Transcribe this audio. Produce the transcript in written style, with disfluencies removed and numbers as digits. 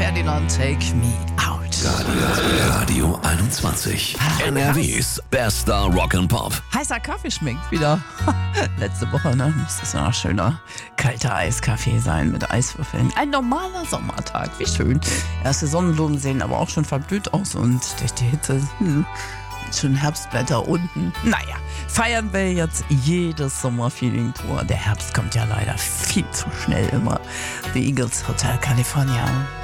Ferdinand, Take Me Out. Radio 21. NRWs bester Rock'n'Pop. Heißer Kaffee schmeckt wieder. Letzte Woche, ne? Muss das ja ein schöner kalter Eiskaffee sein mit Eiswürfeln. Ein normaler Sommertag, wie schön. Erste Sonnenblumen sehen aber auch schon verblüht aus und durch die Hitze schon Herbstblätter unten. Naja, feiern wir jetzt jedes Sommerfeeling pur. Der Herbst kommt ja leider viel zu schnell immer. The Eagles, Hotel California.